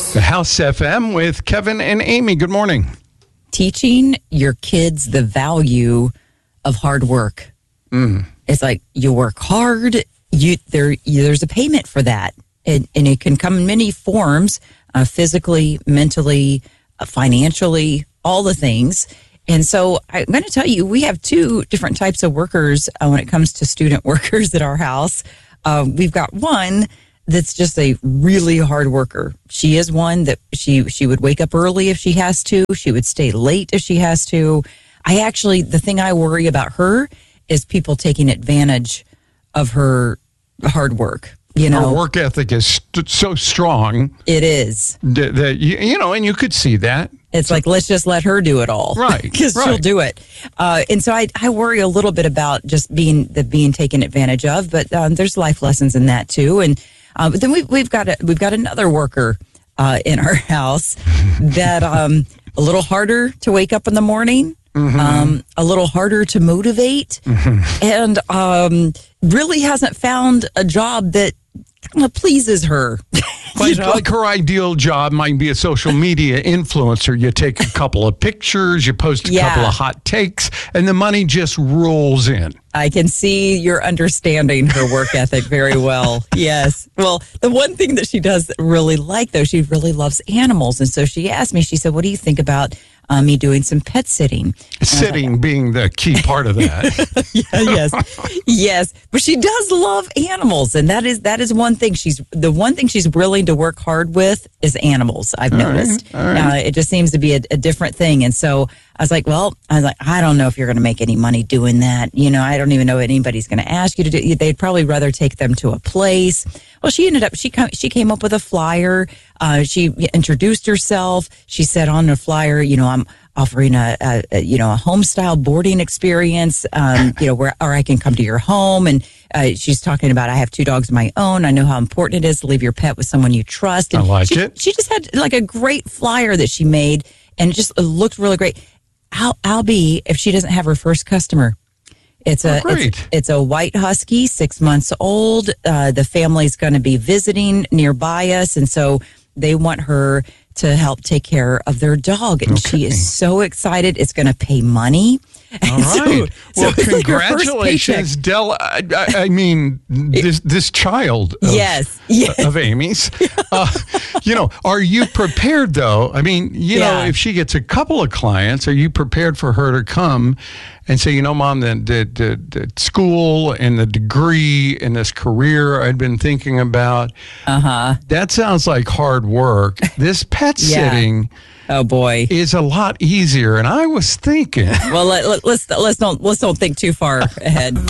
The House FM with Kevin and Amy. Good morning. Teaching your kids the value of hard work. It's like you work hard, there's a payment for that. And it can come in many forms, physically, mentally, financially, all the things. And so I'm going to tell you, we have two different types of workers when it comes to student workers at our house. We've got one that's just a really hard worker. She is one that she would wake up early if she has to. She would stay late if she has to. The thing I worry about her is people taking advantage of her hard work. You know, her work ethic is so strong. It is. That and you could see that. It's like, let's just let her do it all. Right. Because she'll do it. And so I worry a little bit about just being taken advantage of, but there's life lessons in that too. And but then we've got another worker in our house that a little harder to wake up in the morning, a little harder to motivate, and really hasn't found a job that kind of pleases her. Like her ideal job might be a social media influencer. You take a couple of pictures, you post a couple of hot takes, and the money just rolls in. I can see you're understanding her work ethic very well. Yes. Well, the one thing that she does really like, though, she really loves animals. And so she asked me, she said, what do you think about me doing some pet sitting? Sitting being the key part of that. Yes. But she does love animals. And that is one thing. The one thing she's willing to work hard with is animals, I've noticed. All right. It just seems to be a different thing. And so I was like, I don't know if you're going to make any money doing that. I don't even know anybody's going to ask you to do. They'd probably rather take them to a place. Well, she came up with a flyer. She introduced herself. She said on the flyer, I'm offering a home style boarding experience, or I can come to your home. And she's talking about, I have 2 dogs of my own. I know how important it is to leave your pet with someone you trust. And I like it. She just had like a great flyer that she made, and it just looked really great. I'll be if she doesn't have her first customer. It's a white husky, 6 months old. The family's going to be visiting nearby us, and so they want her to help take care of their dog. And she is so excited. It's going to pay money. All right. Well, congratulations, Della. I mean, this child of Amy's. Are you prepared, though? I mean, if she gets a couple of clients, are you prepared for her to come and say, Mom, the school and the degree and this career I'd been thinking about, that sounds like hard work. This pet sitting, oh boy, is a lot easier. And I was thinking, well, let's don't think too far ahead.